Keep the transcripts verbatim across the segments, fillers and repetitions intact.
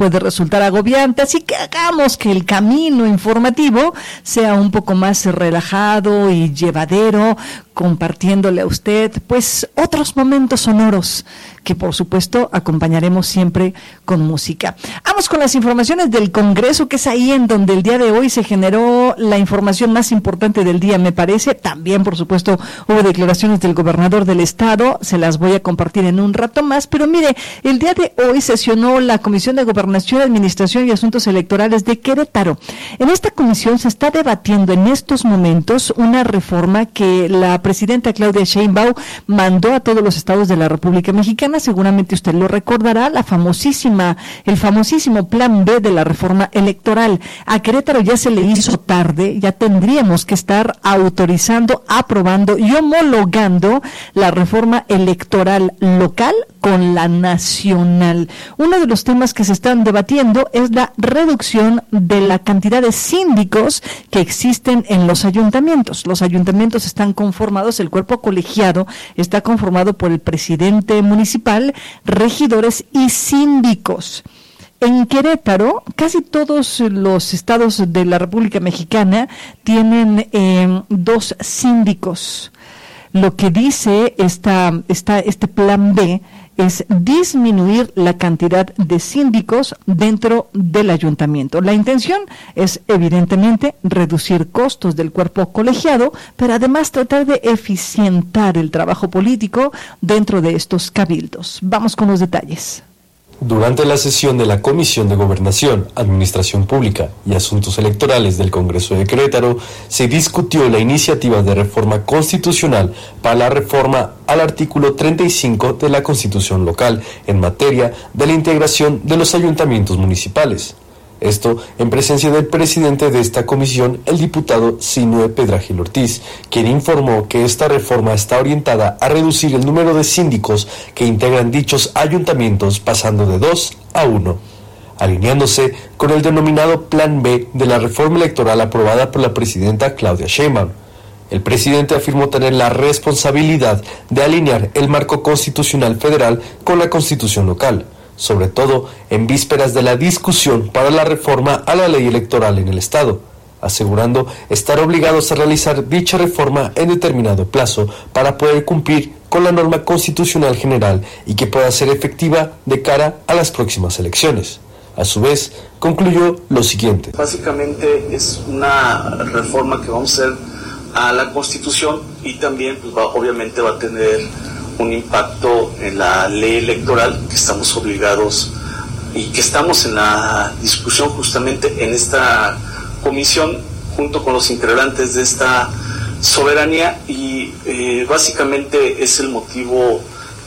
puede resultar agobiante, así que hagamos que el camino informativo sea un poco más relajado y llevadero, compartiéndole a usted pues otros momentos sonoros que por supuesto acompañaremos siempre con música. Vamos con las informaciones del Congreso, que es ahí en donde el día de hoy se generó la información más importante del día, me parece. También por supuesto hubo declaraciones del gobernador del estado, se las voy a compartir en un rato más, pero mire, el día de hoy sesionó la Comisión de Gobernación, Administración y Asuntos Electorales de Querétaro. En esta comisión se está debatiendo en estos momentos una reforma que la presidenta Claudia Sheinbaum mandó a todos los estados de la República Mexicana. Seguramente usted lo recordará, la famosísima, el famosísimo Plan B de la reforma electoral. A Querétaro ya se le hizo tarde, ya tendríamos que estar autorizando, aprobando y homologando la reforma electoral local con la nacional. Uno de los temas que se están debatiendo es la reducción de la cantidad de síndicos que existen en los ayuntamientos. Los ayuntamientos están conformados, el cuerpo colegiado está conformado por el presidente municipal, regidores y síndicos. En Querétaro, casi todos los estados de la República Mexicana tienen eh, dos síndicos. Lo que dice esta, esta, este plan B es disminuir la cantidad de síndicos dentro del ayuntamiento. La intención es, evidentemente, reducir costos del cuerpo colegiado, pero además tratar de eficientar el trabajo político dentro de estos cabildos. Vamos con los detalles. Durante la sesión de la Comisión de Gobernación, Administración Pública y Asuntos Electorales del Congreso de Querétaro, se discutió la iniciativa de reforma constitucional para la reforma al artículo treinta y cinco de la Constitución local en materia de la integración de los ayuntamientos municipales. Esto en presencia del presidente de esta comisión, el diputado Sinue Pedragil Ortiz, quien informó que esta reforma está orientada a reducir el número de síndicos que integran dichos ayuntamientos, pasando de dos a uno, alineándose con el denominado Plan B de la reforma electoral aprobada por la presidenta Claudia Sheinbaum. El presidente afirmó tener la responsabilidad de alinear el marco constitucional federal con la constitución local, sobre todo en vísperas de la discusión para la reforma a la ley electoral en el Estado, asegurando estar obligados a realizar dicha reforma en determinado plazo para poder cumplir con la norma constitucional general y que pueda ser efectiva de cara a las próximas elecciones. A su vez, concluyó lo siguiente. Básicamente es una reforma que vamos a hacer a la Constitución y también pues, va, obviamente va a tener un impacto en la ley electoral que estamos obligados y que estamos en la discusión justamente en esta comisión junto con los integrantes de esta soberanía y eh, básicamente es el motivo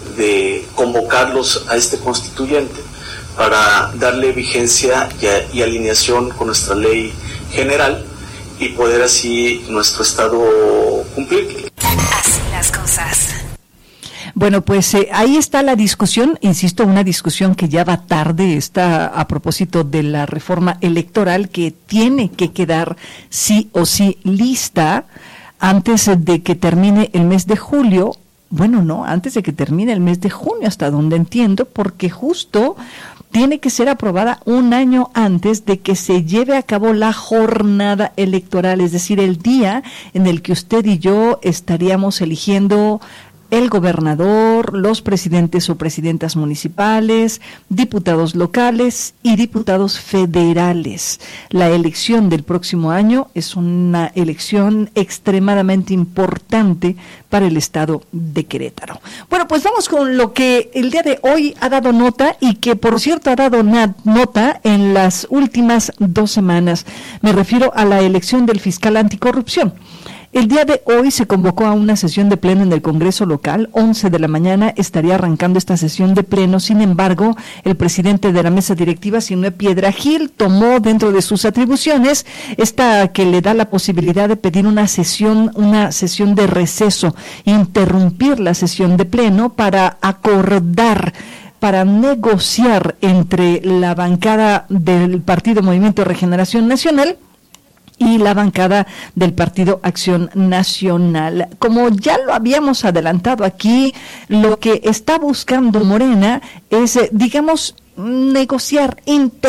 de convocarlos a este constituyente para darle vigencia y, a, y alineación con nuestra ley general y poder así nuestro Estado cumplir. Así las cosas. Bueno, pues eh, ahí está la discusión, insisto, una discusión que ya va tarde, está a propósito de la reforma electoral que tiene que quedar sí o sí lista antes de que termine el mes de julio. Bueno, no, antes de que termine el mes de junio, hasta donde entiendo, porque justo tiene que ser aprobada un año antes de que se lleve a cabo la jornada electoral, es decir, el día en el que usted y yo estaríamos eligiendo el gobernador, los presidentes o presidentas municipales, diputados locales y diputados federales. La elección del próximo año es una elección extremadamente importante para el estado de Querétaro. Bueno, pues vamos con lo que el día de hoy ha dado nota y que, por cierto, ha dado na- nota en las últimas dos semanas. Me refiero a la elección del fiscal anticorrupción. El día de hoy se convocó a una sesión de pleno en el Congreso local, once de la mañana estaría arrancando esta sesión de pleno. Sin embargo, el presidente de la mesa directiva, Sinue Pedragil, tomó dentro de sus atribuciones esta que le da la posibilidad de pedir una sesión, una sesión de receso, interrumpir la sesión de pleno para acordar, para negociar entre la bancada del Partido Movimiento de Regeneración Nacional y la bancada del Partido Acción Nacional. Como ya lo habíamos adelantado aquí, lo que está buscando Morena es, digamos, negociar,